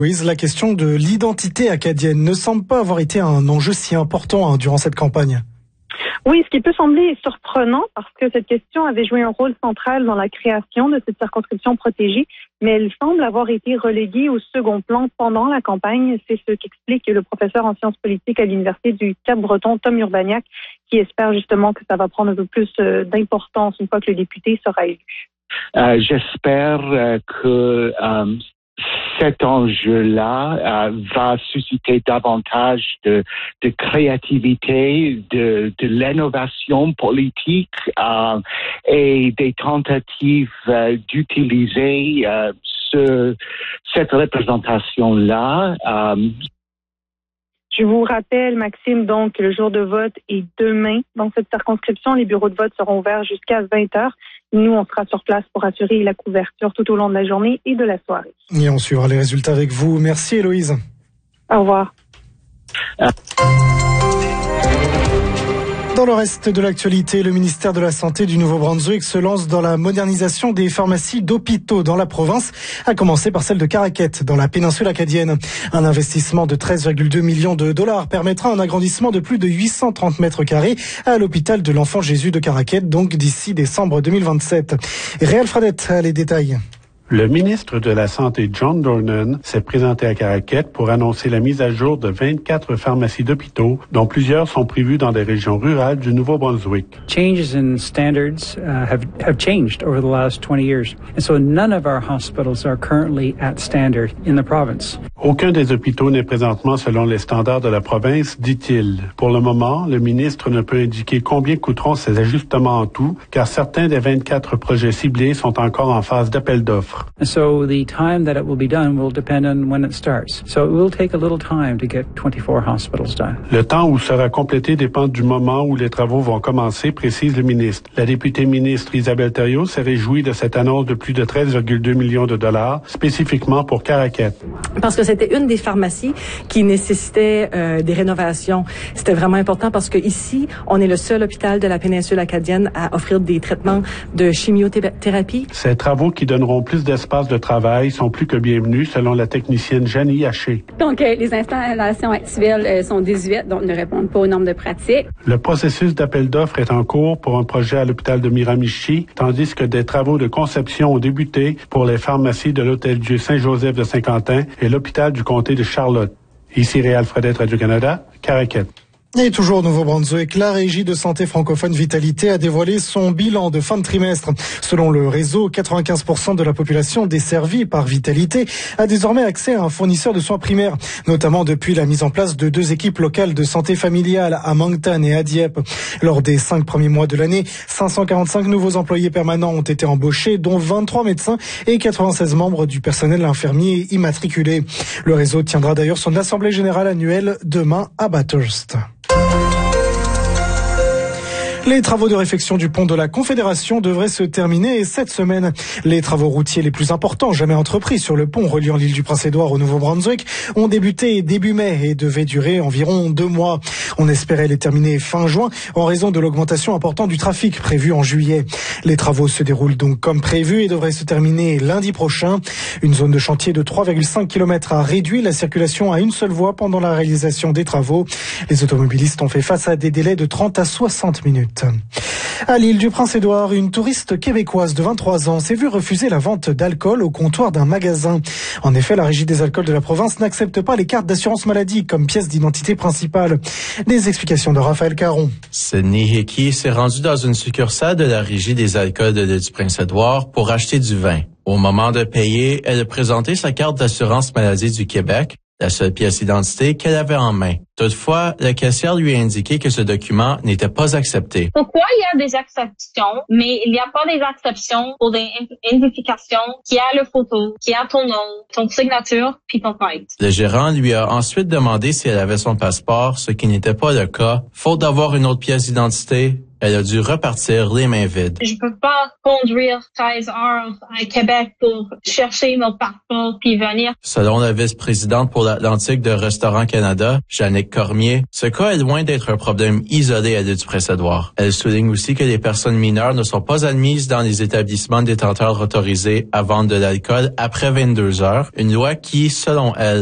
Louise, la question de l'identité acadienne ne semble pas avoir été un enjeu si important durant cette campagne. Oui, ce qui peut sembler surprenant parce que cette question avait joué un rôle central dans la création de cette circonscription protégée, mais elle semble avoir été reléguée au second plan pendant la campagne. C'est ce qu'explique le professeur en sciences politiques à l'Université du Cap-Breton, Tom Urbaniak, qui espère justement que ça va prendre un peu plus d'importance une fois que le député sera élu. J'espère que cet enjeu-là va susciter davantage de créativité, de l'innovation politique et des tentatives d'utiliser cette représentation-là. Je vous rappelle, Maxime, donc, le jour de vote est demain. Dans cette circonscription, les bureaux de vote seront ouverts jusqu'à 20h. Nous, on sera sur place pour assurer la couverture tout au long de la journée et de la soirée. Et on suivra les résultats avec vous. Merci, Héloïse. Au revoir. Dans le reste de l'actualité, le ministère de la Santé du Nouveau-Brunswick se lance dans la modernisation des pharmacies d'hôpitaux dans la province, à commencer par celle de Caraquet, dans la péninsule acadienne. Un investissement de 13,2 millions de dollars permettra un agrandissement de plus de 830 mètres carrés à l'hôpital de l'Enfant Jésus de Caraquet, donc d'ici décembre 2027. Réal Fradette a les détails. Le ministre de la Santé, John Dornan, s'est présenté à Caraquet pour annoncer la mise à jour de 24 pharmacies d'hôpitaux, dont plusieurs sont prévues dans des régions rurales du Nouveau-Brunswick. Changes in standards have changed over the last 20 years. And so none of our hospitals are currently at standard in the province. Aucun des hôpitaux n'est présentement selon les standards de la province, dit-il. Pour le moment, le ministre ne peut indiquer combien coûteront ces ajustements en tout, car certains des 24 projets ciblés sont encore en phase d'appel d'offres. And so the time that it will be done will depend on when it starts. So it will take a little time to get 24 hospitals done. Le temps où sera complété dépend du moment où les travaux vont commencer, précise le ministre. La députée ministre Isabelle Thériault s'est réjouie de cette annonce de plus de 13,2 millions de dollars, spécifiquement pour Caraquet. Parce que c'était une des pharmacies qui nécessitait des rénovations. C'était vraiment important parce que ici, on est le seul hôpital de la péninsule acadienne à offrir des traitements de chimiothérapie. Ces travaux qui donneront plus d'espace de travail sont plus que bienvenus, selon la technicienne Janie Haché. Donc, les installations actuelles sont désuètes, donc ne répondent pas aux normes de pratique. Le processus d'appel d'offres est en cours pour un projet à l'hôpital de Miramichi, tandis que des travaux de conception ont débuté pour les pharmacies de l'Hôtel-Dieu Saint-Joseph de Saint-Quentin et l'hôpital du comté de Charlotte. Ici Réal Fradette, Radio-Canada, Caraquet. Et toujours au Nouveau-Brunswick, la Régie de santé francophone Vitalité a dévoilé son bilan de fin de trimestre. Selon le réseau, 95% de la population desservie par Vitalité a désormais accès à un fournisseur de soins primaires, notamment depuis la mise en place de 2 équipes locales de santé familiale à Moncton et à Dieppe. Lors des 5 premiers mois de l'année, 545 nouveaux employés permanents ont été embauchés, dont 23 médecins et 96 membres du personnel infirmier immatriculé. Le réseau tiendra d'ailleurs son assemblée générale annuelle demain à Bathurst. Les travaux de réfection du pont de la Confédération devraient se terminer cette semaine. Les travaux routiers les plus importants jamais entrepris sur le pont reliant l'île du Prince-Édouard au Nouveau-Brunswick ont débuté début mai et devaient durer environ 2 mois. On espérait les terminer fin juin en raison de l'augmentation importante du trafic prévue en juillet. Les travaux se déroulent donc comme prévu et devraient se terminer lundi prochain. Une zone de chantier de 3,5 km a réduit la circulation à une seule voie pendant la réalisation des travaux. Les automobilistes ont fait face à des délais de 30 à 60 minutes. À l'île du Prince-Édouard, une touriste québécoise de 23 ans s'est vue refuser la vente d'alcool au comptoir d'un magasin. En effet, la Régie des alcools de la province n'accepte pas les cartes d'assurance maladie comme pièce d'identité principale. Des explications de Raphaël Caron. Sydney Hickey s'est rendue dans une succursale de la Régie des alcools de l'île du Prince-Édouard pour acheter du vin. Au moment de payer, elle a présenté sa carte d'assurance maladie du Québec, la seule pièce d'identité qu'elle avait en main. Toutefois, la caissière lui a indiqué que ce document n'était pas accepté. Pourquoi il y a des exceptions, mais il n'y a pas des exceptions pour des identifications qui a le photo, qui a ton nom, ton signature, puis ton compte. Le gérant lui a ensuite demandé si elle avait son passeport, ce qui n'était pas le cas. Faute d'avoir une autre pièce d'identité, Elle a dû repartir les mains vides. Je peux pas conduire 13 heures à Québec pour chercher mon passeport puis venir. Selon la vice-présidente pour l'Atlantique de Restaurants Canada, Jannick Cormier, ce cas est loin d'être un problème isolé à l'île du Prince-Édouard. Elle souligne aussi que les personnes mineures ne sont pas admises dans les établissements détenteurs autorisés à vendre de l'alcool après 22 heures, une loi qui, selon elle,